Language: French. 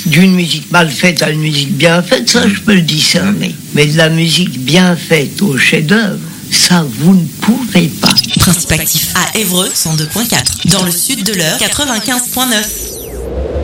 d'une musique mal faite à une musique bien faite, ça je peux le discerner. Mais de la musique bien faite au chef-d'œuvre, ça vous ne pouvez pas. Principe actif à Évreux 102.4, dans le sud de l'Eure 95.9.